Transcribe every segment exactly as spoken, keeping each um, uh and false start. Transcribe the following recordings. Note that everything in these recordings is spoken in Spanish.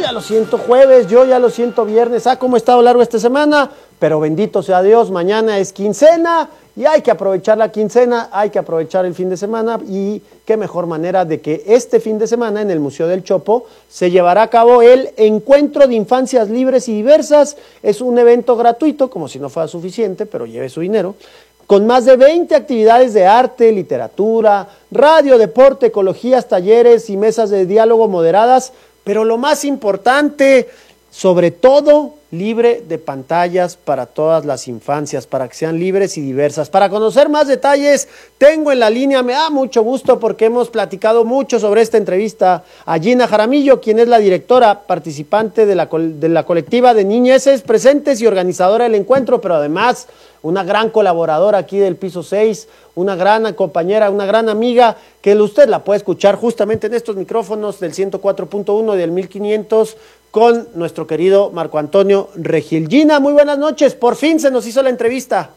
ya lo siento jueves, yo ya lo siento viernes. Ah, ¿cómo ha estado largo esta semana? Pero bendito sea Dios, mañana es quincena y hay que aprovechar la quincena, hay que aprovechar el fin de semana y qué mejor manera de que este fin de semana en el Museo del Chopo se llevará a cabo el Encuentro de Infancias Libres y Diversas. Es un evento gratuito, como si no fuera suficiente, pero lleve su dinero, con más de veinte actividades de arte, literatura, radio, deporte, ecologías, talleres y mesas de diálogo moderadas, pero lo más importante, sobre todo, libre de pantallas para todas las infancias, para que sean libres y diversas. Para conocer más detalles, tengo en la línea, me da mucho gusto porque hemos platicado mucho sobre esta entrevista, a Gina Jaramillo, quien es la directora participante de la, de la colectiva de niñeces presentes y organizadora del encuentro, pero además una gran colaboradora aquí del Piso seis, una gran compañera, una gran amiga, que usted la puede escuchar justamente en estos micrófonos del ciento cuatro punto uno y del mil quinientos, con nuestro querido Marco Antonio Regil. Gina, muy buenas noches, por fin se nos hizo la entrevista.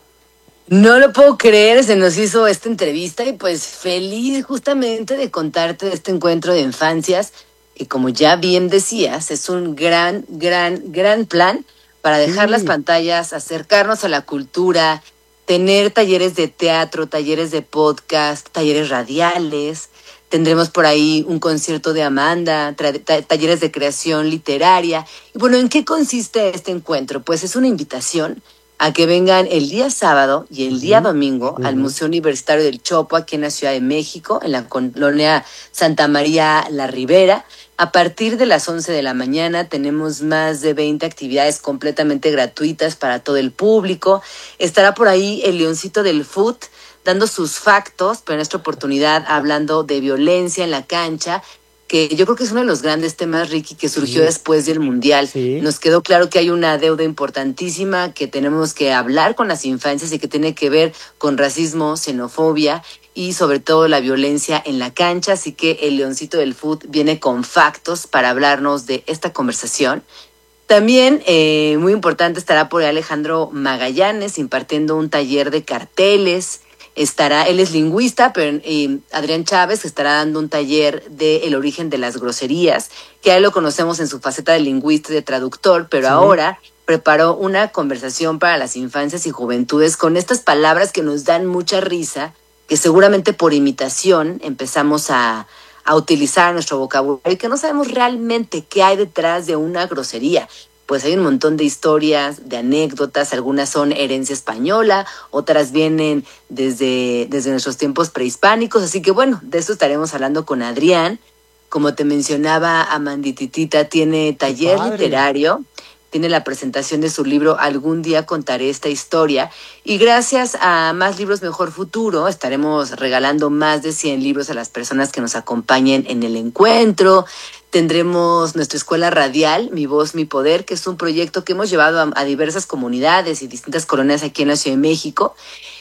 No lo puedo creer, se nos hizo esta entrevista y pues feliz justamente de contarte de este encuentro de infancias que, como ya bien decías, es un gran, gran, gran plan para dejar sí. las pantallas, acercarnos a la cultura, tener talleres de teatro, talleres de podcast, talleres radiales. Tendremos por ahí un concierto de Amanda, tra- ta- talleres de creación literaria. Y bueno, ¿en qué consiste este encuentro? Pues es una invitación a que vengan el día sábado y el día domingo uh-huh. al Museo Universitario del Chopo, aquí en la Ciudad de México, en la colonia Santa María La Ribera. A partir de las once de la mañana tenemos más de veinte actividades completamente gratuitas para todo el público. Estará por ahí el Leoncito del Foot, dando sus factos, pero en esta oportunidad hablando de violencia en la cancha, que yo creo que es uno de los grandes temas, Ricky, que surgió sí. después del Mundial. Sí. Nos quedó claro que hay una deuda importantísima, que tenemos que hablar con las infancias y que tiene que ver con racismo, xenofobia y sobre todo la violencia en la cancha. Así que el Leoncito del Foot viene con factos para hablarnos de esta conversación. También, eh, muy importante, estará por ahí Alejandro Magallanes impartiendo un taller de carteles. Estará, él es lingüista, pero eh, Adrián Chávez estará dando un taller de el origen de las groserías, que a él lo conocemos en su faceta de lingüista y de traductor, pero sí. ahora preparó una conversación para las infancias y juventudes con estas palabras que nos dan mucha risa, que seguramente por imitación empezamos a, a utilizar en nuestro vocabulario y que no sabemos realmente qué hay detrás de una grosería. Pues hay un montón de historias, de anécdotas, algunas son herencia española, otras vienen desde, desde nuestros tiempos prehispánicos, así que bueno, de eso estaremos hablando con Adrián. Como te mencionaba, Amandititita tiene taller literario, tiene la presentación de su libro Algún día contaré esta historia, y gracias a Más Libros Mejor Futuro estaremos regalando más de cien libros a las personas que nos acompañen en el encuentro. Tendremos nuestra escuela radial, Mi Voz, Mi Poder, que es un proyecto que hemos llevado a, a diversas comunidades y distintas colonias aquí en la Ciudad de México.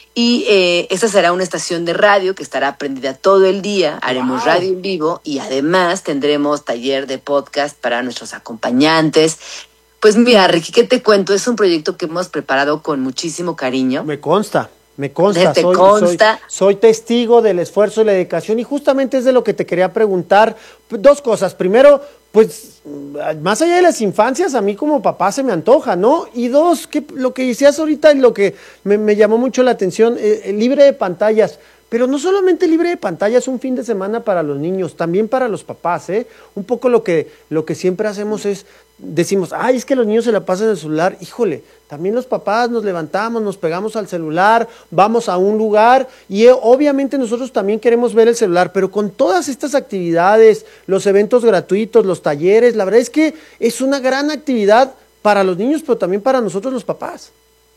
Y eh, esta será una estación de radio que estará prendida todo el día. Haremos wow. radio en vivo y además tendremos taller de podcast para nuestros acompañantes. Pues mira, Ricky, ¿qué te cuento? Es un proyecto que hemos preparado con muchísimo cariño. Me consta. Me consta, ¿Te soy, consta? Soy, soy testigo del esfuerzo y la dedicación y justamente es de lo que te quería preguntar. Dos cosas. Primero, pues, más allá de las infancias, a mí como papá se me antoja, ¿no? Y dos, que, lo que decías ahorita y lo que me, me llamó mucho la atención, eh, libre de pantallas. Pero no solamente libre de pantallas un fin de semana para los niños, también para los papás, ¿eh? Un poco lo que, lo que siempre hacemos es, decimos, ay, es que los niños se la pasan en el celular. Híjole, también los papás nos levantamos, nos pegamos al celular, vamos a un lugar y eh, obviamente nosotros también queremos ver el celular, pero con todas estas actividades, los eventos gratuitos, los talleres, la verdad es que es una gran actividad para los niños, pero también para nosotros los papás.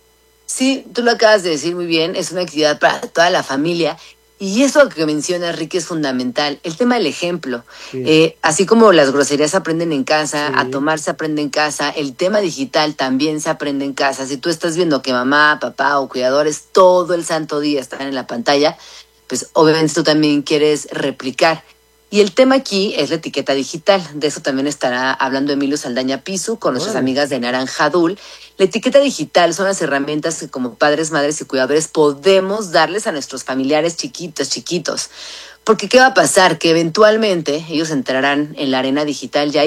Sí, tú lo acabas de decir muy bien, es una actividad para toda la familia. Y eso que mencionas, Ricky, es fundamental. El tema del ejemplo. Sí. Eh, así como las groserías se aprenden en casa, sí. a tomar se aprende en casa, el tema digital también se aprende en casa. Si tú estás viendo que mamá, papá o cuidadores todo el santo día están en la pantalla, pues obviamente tú también quieres replicar. Y el tema aquí es la etiqueta digital. De eso también estará hablando Emilio Saldaña Pisu con nuestras bueno. amigas de Naranja Dul. La etiqueta digital son las herramientas que como padres, madres y cuidadores podemos darles a nuestros familiares chiquitos, chiquitos. Porque ¿qué va a pasar? Que eventualmente ellos entrarán en la arena digital y ahí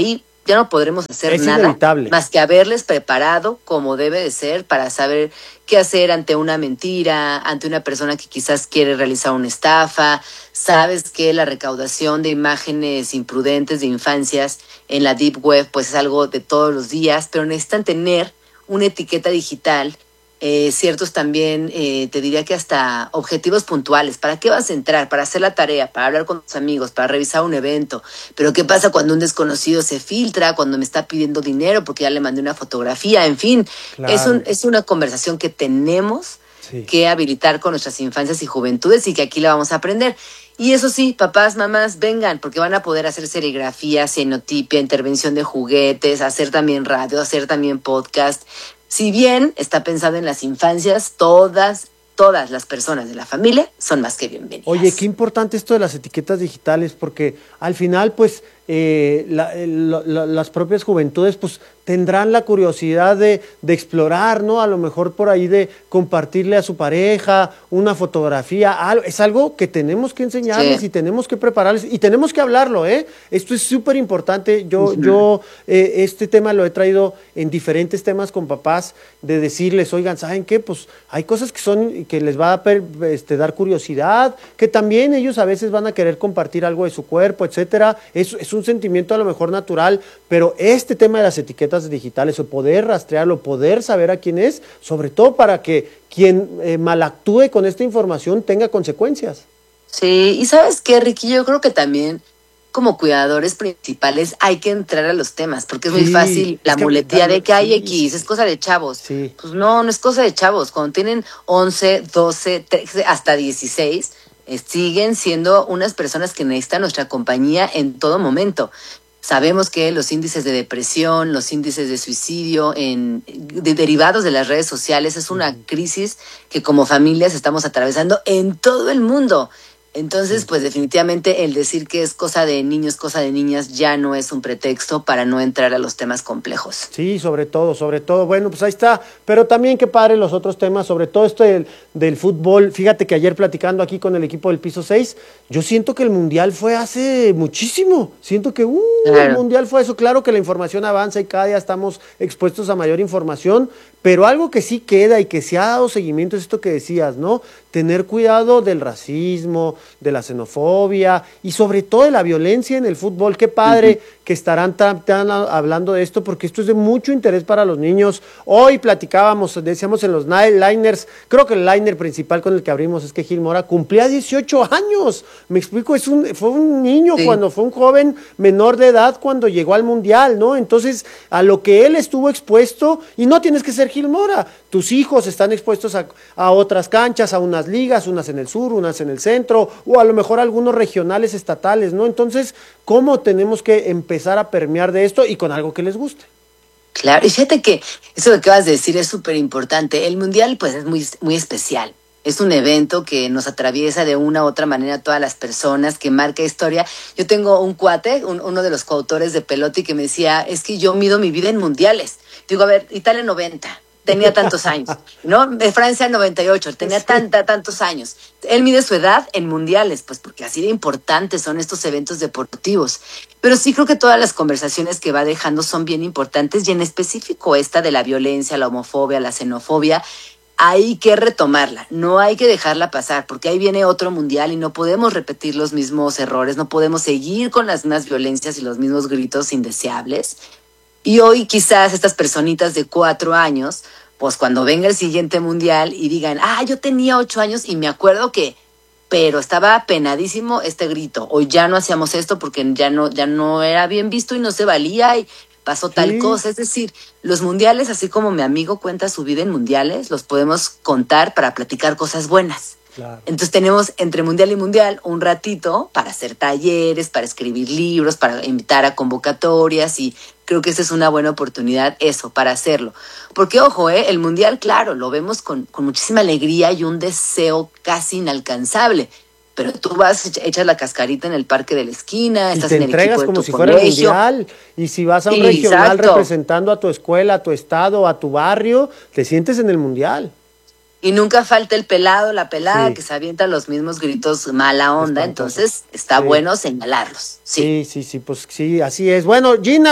ya no podremos hacer es nada inevitable. Más que haberles preparado como debe de ser para saber qué hacer ante una mentira, ante una persona que quizás quiere realizar una estafa. Sabes que la recaudación de imágenes imprudentes de infancias en la Deep Web pues es algo de todos los días, pero necesitan tener una etiqueta digital, eh, ciertos también, eh, te diría que hasta objetivos puntuales. ¿Para qué vas a entrar? Para hacer la tarea, para hablar con tus amigos, para revisar un evento. Pero ¿qué pasa cuando un desconocido se filtra, cuando me está pidiendo dinero porque ya le mandé una fotografía? En fin, Claro. es, un, es una conversación que tenemos sí. que habilitar con nuestras infancias y juventudes y que aquí la vamos a aprender. Y eso sí, papás, mamás, vengan, porque van a poder hacer serigrafía, cianotipia, intervención de juguetes, hacer también radio, hacer también podcast. Si bien está pensado en las infancias, todas, todas las personas de la familia son más que bienvenidas. Oye, qué importante esto de las etiquetas digitales, porque al final, pues, eh, la, la, la, las propias juventudes, pues, tendrán la curiosidad de, de explorar, ¿no? A lo mejor por ahí de compartirle a su pareja una fotografía, algo, es algo que tenemos que enseñarles sí. y tenemos que prepararles y tenemos que hablarlo, ¿eh? Esto es súper importante. Yo, uh-huh. yo eh, este tema lo he traído en diferentes temas con papás, de decirles, oigan, ¿saben qué? Pues hay cosas que son, que les va a este, dar curiosidad, que también ellos a veces van a querer compartir algo de su cuerpo, etcétera. Es, es un sentimiento a lo mejor natural, pero este tema de las etiquetas digitales, o poder rastrearlo, poder saber a quién es, sobre todo para que quien eh, malactúe con esta información tenga consecuencias. Sí, y ¿sabes qué, Ricky? Yo creo que también como cuidadores principales hay que entrar a los temas, porque es sí, muy fácil la muletilla de que hay sí, X, es cosa de chavos. Sí. Pues no, no es cosa de chavos. Cuando tienen once, doce, trece, hasta dieciséis, eh, siguen siendo unas personas que necesitan nuestra compañía en todo momento. Sabemos que los índices de depresión, los índices de suicidio en, de, derivados de las redes sociales es una crisis que como familias estamos atravesando en todo el mundo. Entonces, pues definitivamente el decir que es cosa de niños, cosa de niñas, ya no es un pretexto para no entrar a los temas complejos. Sí, sobre todo, sobre todo. Bueno, pues ahí está. Pero también qué padre los otros temas, sobre todo esto del, del fútbol. Fíjate que ayer platicando aquí con el equipo del Piso seis, yo siento que el Mundial fue hace muchísimo. Siento que uh, claro. el Mundial fue eso. Claro que la información avanza y cada día estamos expuestos a mayor información, pero algo que sí queda y que se ha dado seguimiento es esto que decías, ¿no? Tener cuidado del racismo, de la xenofobia y sobre todo de la violencia en el fútbol. Qué padre uh-huh. que estarán tan, tan hablando de esto, porque esto es de mucho interés para los niños. Hoy platicábamos, decíamos en los liners, creo que el liner principal con el que abrimos es que Gil Mora cumplía dieciocho años. Me explico, es un, fue un niño sí. cuando fue un joven menor de edad cuando llegó al Mundial, ¿no? Entonces, a lo que él estuvo expuesto, y no tienes que ser Gil Mora, tus hijos están expuestos a, a otras canchas, a unas ligas, unas en el sur, unas en el centro, o a lo mejor algunos regionales estatales, ¿no? Entonces, ¿cómo tenemos que empezar a permear de esto y con algo que les guste? Claro, y fíjate que eso que acabas de decir es súper importante. El Mundial, pues, es muy, muy especial. Es un evento que nos atraviesa de una u otra manera a todas las personas, que marca historia. Yo tengo un cuate, un, uno de los coautores de Pelotti, que me decía, es que yo mido mi vida en mundiales. Digo, a ver, Italia noventa, tenía tantos años, ¿no? De Francia noventa y ocho, tenía tanta, tantos años. Él mide su edad en mundiales, pues porque así de importantes son estos eventos deportivos. Pero sí creo que todas las conversaciones que va dejando son bien importantes, y en específico esta de la violencia, la homofobia, la xenofobia, hay que retomarla, no hay que dejarla pasar, porque ahí viene otro mundial y no podemos repetir los mismos errores, no podemos seguir con las mismas violencias y los mismos gritos indeseables. Y hoy quizás estas personitas de cuatro años, pues cuando venga el siguiente mundial y digan, ah, yo tenía ocho años y me acuerdo que, pero estaba penadísimo este grito, o ya no hacíamos esto porque ya no, ya no era bien visto y no se valía y pasó tal sí. cosa. Es decir, los mundiales, así como mi amigo cuenta su vida en mundiales, los podemos contar para platicar cosas buenas. Claro. Entonces tenemos entre mundial y mundial un ratito para hacer talleres, para escribir libros, para invitar a convocatorias, y creo que esa es una buena oportunidad, eso, para hacerlo. Porque, ojo, ¿eh? El mundial, claro, lo vemos con, con muchísima alegría y un deseo casi inalcanzable. Pero tú vas, echas la cascarita en el parque de la esquina, estás en el equipo de tu colegio. Y te entregas como si fuera el mundial. Y si vas a un sí, regional exacto. representando a tu escuela, a tu estado, a tu barrio, te sientes en el mundial. Y nunca falta el pelado, la pelada, sí. que se avienta los mismos gritos mala onda. Espantoso. Entonces está sí. bueno señalarlos. Sí. sí, sí, sí, pues sí, así es. Bueno, Gina,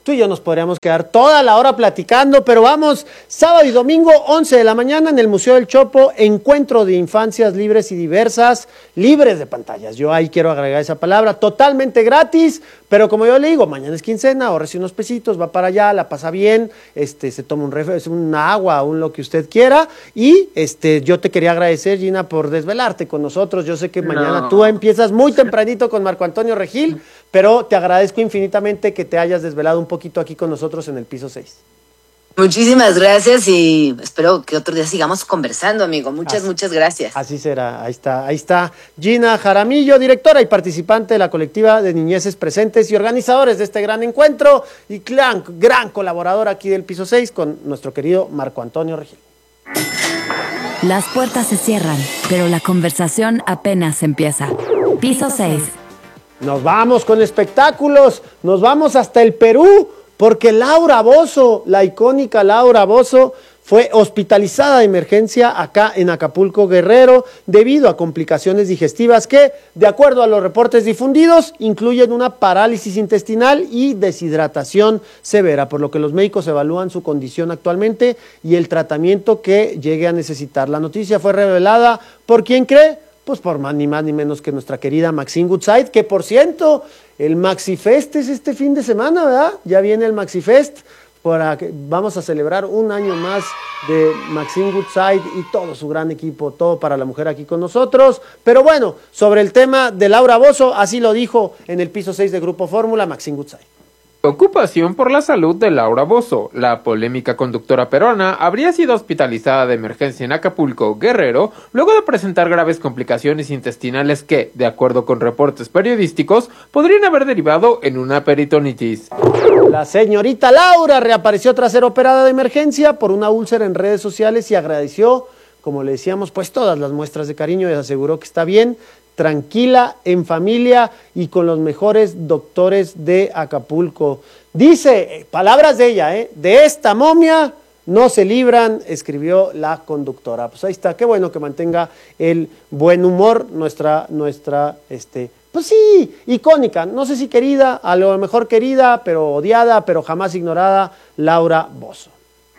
Tú y yo nos podríamos quedar toda la hora platicando, pero vamos, sábado y domingo, once de la mañana en el Museo del Chopo, encuentro de infancias libres y diversas, libres de pantallas. Yo ahí quiero agregar esa palabra, totalmente gratis, pero como yo le digo, mañana es quincena, ahorrese unos pesitos, va para allá, la pasa bien, este, se toma un refresco, una agua, un lo que usted quiera, y este, yo te quería agradecer, Gina, por desvelarte con nosotros. Yo sé que mañana No. tú empiezas muy tempranito con Marco Antonio Regil, pero te agradezco infinitamente que te hayas desvelado un poquito aquí con nosotros en el piso seis. Muchísimas gracias y espero que otro día sigamos conversando, amigo. Muchas, Así- muchas gracias. Así será, ahí está, ahí está Gina Jaramillo, directora y participante de la colectiva de niñeces presentes y organizadores de este gran encuentro y gran, gran colaborador aquí del piso seis con nuestro querido Marco Antonio Regil. Las puertas se cierran, pero la conversación apenas empieza. Piso seis. Nos vamos con espectáculos, nos vamos hasta el Perú, porque Laura Bozzo, la icónica Laura Bozzo, fue hospitalizada de emergencia acá en Acapulco, Guerrero, debido a complicaciones digestivas que, de acuerdo a los reportes difundidos, incluyen una parálisis intestinal y deshidratación severa, por lo que los médicos evalúan su condición actualmente y el tratamiento que llegue a necesitar. La noticia fue revelada por ¿quién cree? Pues por más, ni más ni menos que nuestra querida Maxine Goodside, que por cierto, el Maxifest es este fin de semana, ¿verdad? Ya viene el Maxifest, para que vamos a celebrar un año más de Maxine Goodside y todo su gran equipo, todo para la mujer aquí con nosotros. Pero bueno, sobre el tema de Laura Bozzo, así lo dijo en el piso seis de Grupo Fórmula Maxine Goodside. Preocupación por la salud de Laura Bozzo. La polémica conductora peruana habría sido hospitalizada de emergencia en Acapulco, Guerrero, luego de presentar graves complicaciones intestinales que, de acuerdo con reportes periodísticos, podrían haber derivado en una peritonitis. La señorita Laura reapareció tras ser operada de emergencia por una úlcera en redes sociales y agradeció, como le decíamos, pues todas las muestras de cariño y aseguró que está bien, tranquila, en familia y con los mejores doctores de Acapulco. Dice, palabras de ella, ¿eh? De esta momia no se libran, escribió la conductora. Pues ahí está, qué bueno que mantenga el buen humor nuestra, nuestra, este, pues sí, icónica, no sé si querida, a lo mejor querida, pero odiada, pero jamás ignorada, Laura Bozzo.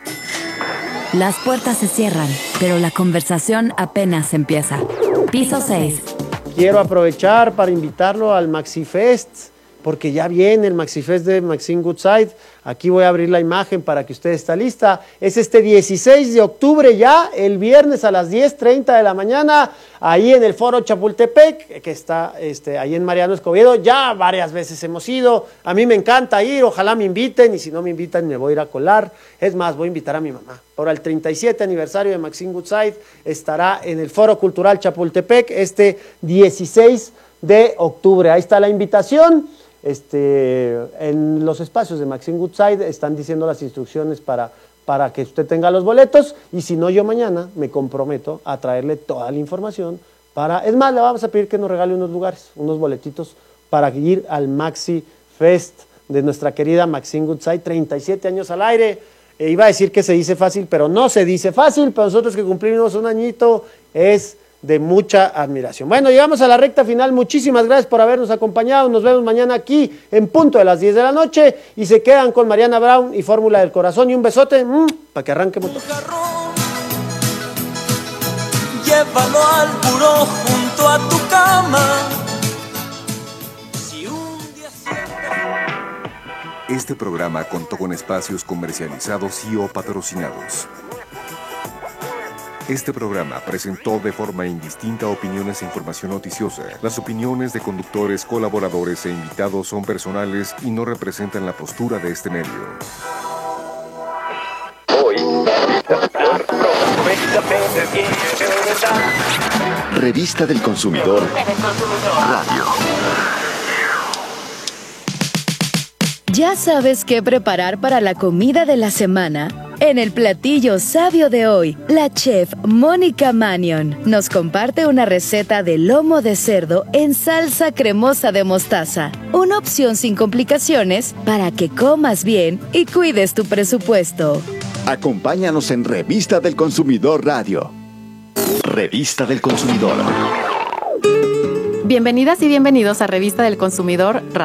Las puertas se cierran, pero la conversación apenas empieza. Piso seis. Quiero aprovechar para invitarlo al Maxifest, porque ya viene el Maxifest de Maxine Goodside. Aquí voy a abrir la imagen para que usted esté lista. Es este dieciséis de octubre ya, el viernes a las diez treinta de la mañana, ahí en el Foro Chapultepec, que está este, ahí en Mariano Escobedo. Ya varias veces hemos ido. A mí me encanta ir, ojalá me inviten, y si no me invitan me voy a ir a colar. Es más, voy a invitar a mi mamá. Ahora el treinta y siete aniversario de Maxine Goodside estará en el Foro Cultural Chapultepec este dieciséis de octubre. Ahí está la invitación. Este, en los espacios de Maxine Goodside están diciendo las instrucciones para, para que usted tenga los boletos, y si no, yo mañana me comprometo a traerle toda la información para, es más, le vamos a pedir que nos regale unos lugares, unos boletitos para ir al Maxi Fest de nuestra querida Maxine Goodside, treinta y siete años al aire. Eh, iba a decir que se dice fácil, pero no se dice fácil, pero nosotros que cumplimos un añito es de mucha admiración. Bueno, llegamos a la recta final. Muchísimas gracias por habernos acompañado. Nos vemos mañana aquí en punto de las diez de la noche y se quedan con Mariana Brown y Fórmula del Corazón. Y un besote mmm, para que arranque motor. Llévalo al buró junto a tu cama. Si un día siempre... Este programa contó con espacios comercializados y o patrocinados. Este programa presentó de forma indistinta opiniones e información noticiosa. Las opiniones de conductores, colaboradores e invitados son personales y no representan la postura de este medio. Revista del Consumidor Radio. ¿Ya sabes qué preparar para la comida de la semana? En el platillo sabio de hoy, la chef Mónica Manion nos comparte una receta de lomo de cerdo en salsa cremosa de mostaza. Una opción sin complicaciones para que comas bien y cuides tu presupuesto. Acompáñanos en Revista del Consumidor Radio. Revista del Consumidor. Bienvenidas y bienvenidos a Revista del Consumidor Radio.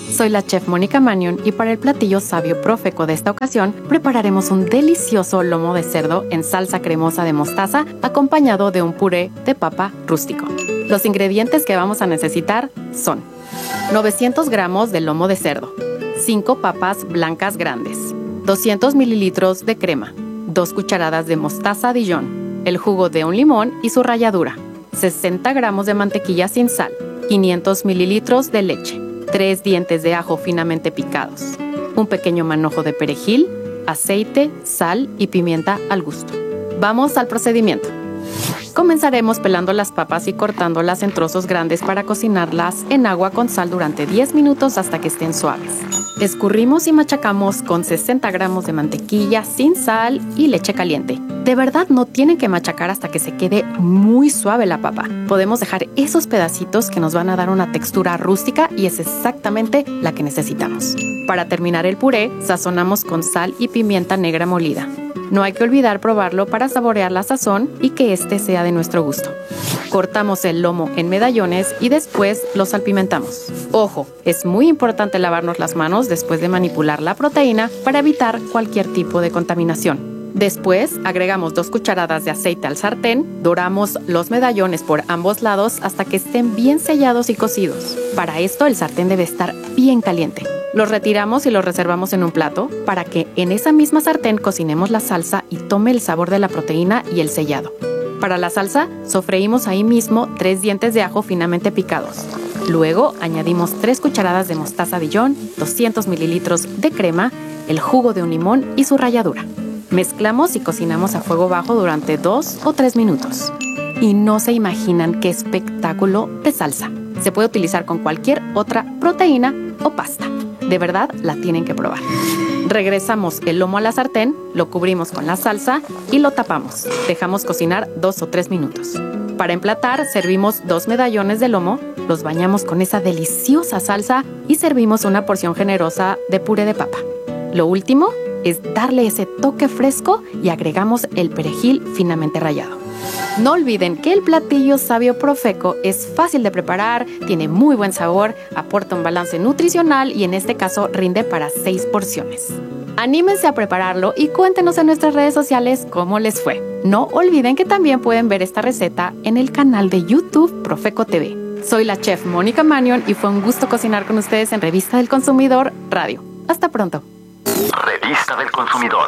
Soy la chef Mónica Manion y para el platillo sabio Profeco de esta ocasión prepararemos un delicioso lomo de cerdo en salsa cremosa de mostaza acompañado de un puré de papa rústico. Los ingredientes que vamos a necesitar son novecientos gramos de lomo de cerdo, cinco papas blancas grandes, doscientos mililitros de crema, dos cucharadas de mostaza Dijon, el jugo de un limón y su ralladura, sesenta gramos de mantequilla sin sal, quinientos mililitros de leche, tres dientes de ajo finamente picados, un pequeño manojo de perejil, aceite, sal y pimienta al gusto. Vamos al procedimiento. Comenzaremos pelando las papas y cortándolas en trozos grandes para cocinarlas en agua con sal durante diez minutos hasta que estén suaves. Escurrimos y machacamos con sesenta gramos de mantequilla sin sal y leche caliente. De verdad no tienen que machacar hasta que se quede muy suave la papa. Podemos dejar esos pedacitos que nos van a dar una textura rústica y es exactamente la que necesitamos. Para terminar el puré, sazonamos con sal y pimienta negra molida. No hay que olvidar probarlo para saborear la sazón y que este sea de nuestro gusto. Cortamos el lomo en medallones y después lo salpimentamos. Ojo, es muy importante lavarnos las manos después de manipular la proteína para evitar cualquier tipo de contaminación. Después agregamos dos cucharadas de aceite al sartén, doramos los medallones por ambos lados hasta que estén bien sellados y cocidos. Para esto el sartén debe estar bien caliente. Los retiramos y los reservamos en un plato para que en esa misma sartén cocinemos la salsa y tome el sabor de la proteína y el sellado. Para la salsa, sofreímos ahí mismo tres dientes de ajo finamente picados. Luego añadimos tres cucharadas de mostaza Dijon, doscientos mililitros de crema, el jugo de un limón y su ralladura. Mezclamos y cocinamos a fuego bajo durante dos o tres minutos. Y no se imaginan qué espectáculo de salsa. Se puede utilizar con cualquier otra proteína o pasta. De verdad, la tienen que probar. Regresamos el lomo a la sartén, lo cubrimos con la salsa y lo tapamos. Dejamos cocinar dos o tres minutos. Para emplatar, servimos dos medallones de lomo, los bañamos con esa deliciosa salsa y servimos una porción generosa de puré de papa. Lo último es darle ese toque fresco y agregamos el perejil finamente rallado. No olviden que el platillo sabio Profeco es fácil de preparar, tiene muy buen sabor, aporta un balance nutricional y en este caso rinde para seis porciones. Anímense a prepararlo y cuéntenos en nuestras redes sociales cómo les fue. No olviden que también pueden ver esta receta en el canal de YouTube Profeco T V. Soy la chef Mónica Manion y fue un gusto cocinar con ustedes en Revista del Consumidor Radio. Hasta pronto. Revista del Consumidor.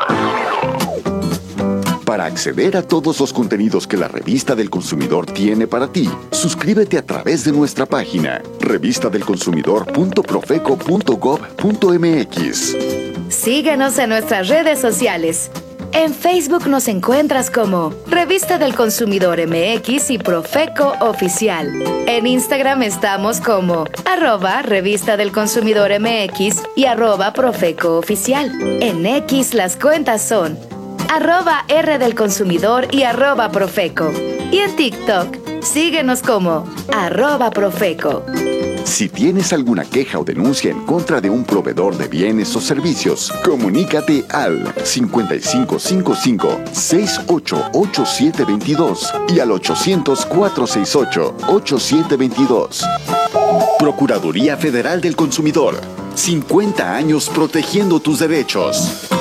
Para acceder a todos los contenidos que la Revista del Consumidor tiene para ti, suscríbete a través de nuestra página revista del consumidor punto profeco punto gob punto mx. Síguenos en nuestras redes sociales. En Facebook nos encuentras como Revista del Consumidor M X y Profeco Oficial. En Instagram estamos como arroba Revista del Consumidor M X y arroba Profeco Oficial. En X las cuentas son arroba R del Consumidor y arroba Profeco. Y en TikTok, síguenos como arroba Profeco. Si tienes alguna queja o denuncia en contra de un proveedor de bienes o servicios, comunícate al cincuenta y cinco cincuenta y cinco, sesenta y ocho, ochenta y siete veintidós y al ochocientos, cuatrocientos sesenta y ocho, ochenta y siete veintidós. Procuraduría Federal del Consumidor. cincuenta años protegiendo tus derechos.